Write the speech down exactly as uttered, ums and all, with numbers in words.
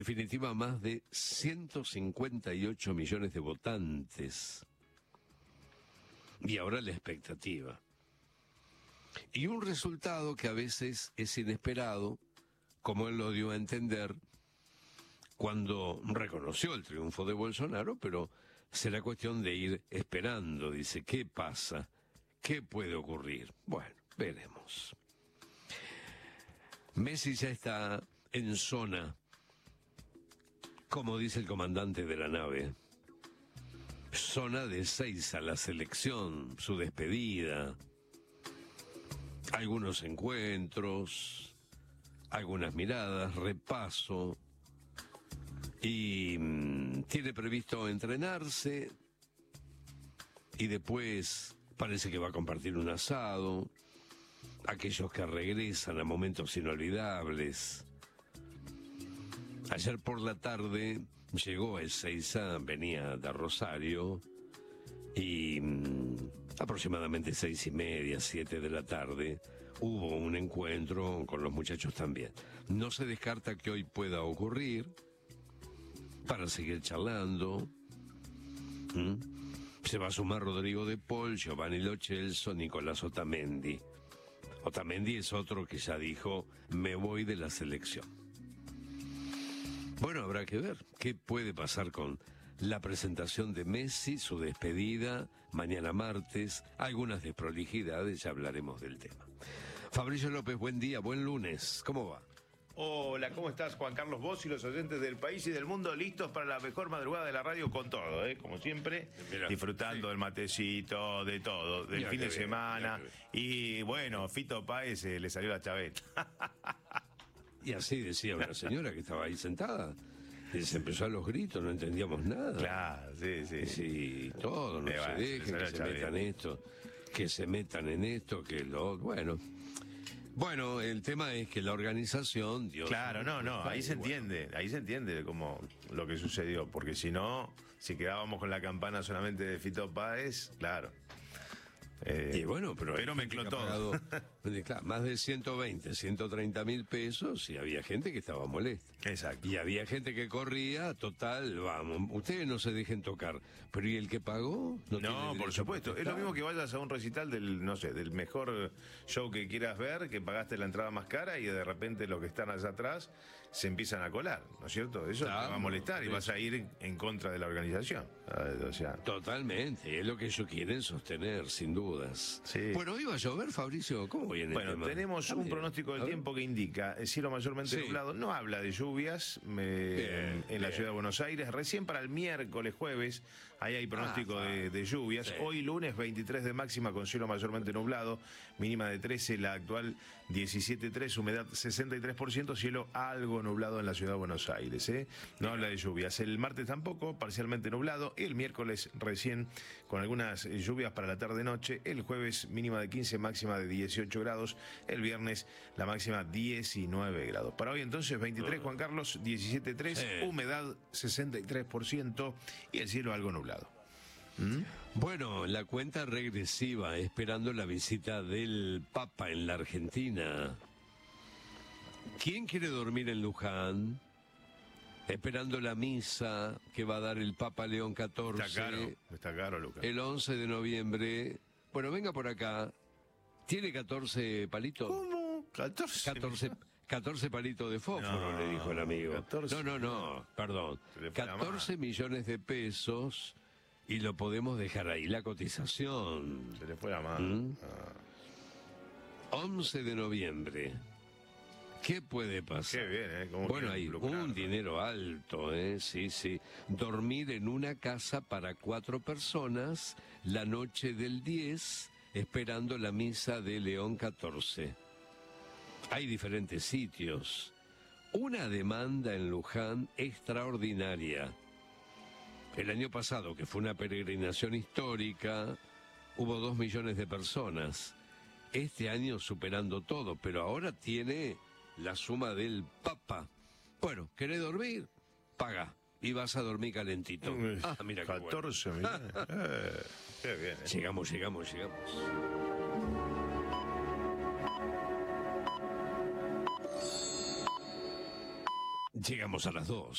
definitiva, más de ciento cincuenta y ocho millones de votantes. Y ahora la expectativa. Y un resultado que a veces es inesperado, como él lo dio a entender cuando reconoció el triunfo de Bolsonaro, pero será cuestión de ir esperando. Dice, ¿qué pasa? ¿Qué puede ocurrir? Bueno, veremos. Messi ya está en zona, como dice el comandante de la nave, zona de seis a la selección, su despedida, algunos encuentros, algunas miradas, repaso, y mmm, tiene previsto entrenarse, y después parece que va a compartir un asado, aquellos que regresan a momentos inolvidables. Ayer por la tarde llegó a Ezeiza, venía de Rosario, y mmm, aproximadamente seis y media, siete de la tarde, hubo un encuentro con los muchachos también. No se descarta que hoy pueda ocurrir, para seguir charlando. ¿Mm? Se va a sumar Rodrigo de Paul, Giovanni Lo Celso, Nicolás Otamendi. Otamendi es otro que ya dijo, me voy de la selección. Bueno, habrá que ver qué puede pasar con la presentación de Messi, su despedida, mañana martes, algunas desprolijidades, ya hablaremos del tema. Fabricio López, buen día, buen lunes, ¿cómo va? Hola, ¿cómo estás, Juan Carlos? Vos y los oyentes del país y del mundo listos para la mejor madrugada de la radio con todo, ¿eh? Como siempre, Mirá, disfrutando sí. del matecito, de todo, del Mirá fin de bien, semana. Y bueno, Fito Páez eh, le salió la chaveta. Y así decía una señora que estaba ahí sentada. Y se empezó a los gritos, no entendíamos nada. Claro, sí, sí. Sí, todo, no eh, se bueno, dejen, que se chaveta. metan esto, que se metan en esto, que lo... Bueno... Bueno, el tema es que la organización... Dios, claro, no, no, ahí se entiende, ahí se entiende como lo que sucedió, porque si no, si quedábamos con la campana solamente de Fito Páez, claro. Eh, y bueno, pero, pero mezcló todo. Claro, más de ciento veinte, ciento treinta mil pesos y había gente que estaba molesta. Exacto. Y había gente que corría, total, vamos, ustedes no se dejen tocar. Pero ¿y el que pagó? No, no por supuesto. Es lo mismo que vayas a un recital del, no sé, del mejor show que quieras ver, que pagaste la entrada más cara y de repente los que están allá atrás se empiezan a colar, ¿no es cierto? Eso claro, te va a molestar y vas a ir en contra de la organización. O sea, totalmente, es lo que ellos quieren sostener, sin dudas. Sí. Bueno, ¿iba a llover, Fabricio? ¿Cómo viene bueno, el tema? tenemos un pronóstico del tiempo que indica el cielo mayormente sí. nublado, no habla de lluvias me, bien, en la bien. ciudad de Buenos Aires. Recién para el miércoles, jueves, ahí hay pronóstico ah, de, de lluvias. Sí. Hoy lunes veintitrés de máxima con cielo mayormente nublado, mínima de trece, la actual diecisiete punto tres, humedad sesenta y tres por ciento, cielo algo nublado en la ciudad de Buenos Aires. ¿eh? No habla de lluvias. El martes tampoco, parcialmente nublado. El miércoles recién con algunas lluvias para la tarde-noche. El jueves mínima de quince, máxima de dieciocho grados. El viernes la máxima diecinueve grados. Para hoy entonces veintitrés, Juan Carlos, diecisiete punto tres, sí. humedad sesenta y tres por ciento y el cielo algo nublado. ¿Mm? Bueno, la cuenta regresiva, esperando la visita del Papa en la Argentina. ¿Quién quiere dormir en Luján? Esperando la misa que va a dar el Papa León catorce. Está caro, está caro, Lucas. El once de noviembre. Bueno, venga por acá. ¿Tiene catorce palitos? ¿Cómo? ¿catorce? catorce, catorce palitos de fósforo, no, le dijo el amigo. catorce, no, no, no, perdón. catorce millones de pesos y lo podemos dejar ahí, la cotización. Se le fue la mano. ¿Mm? Ah. once de noviembre. ¿Qué puede pasar? Qué bien, ¿eh? ¿Cómo bueno, hay un dinero alto, ¿eh? Sí, sí. Dormir en una casa para cuatro personas la noche del diez, esperando la misa de León catorce. Hay diferentes sitios. Una demanda en Luján extraordinaria. El año pasado, que fue una peregrinación histórica, hubo dos millones de personas. Este año superando todo, pero ahora tiene la suma del Papa. Bueno, ¿querés dormir? Paga. Y vas a dormir calentito. Ah, mira qué catorce, bueno. Mira. eh, qué bien, ¿eh? Llegamos, llegamos, llegamos. Llegamos a las dos.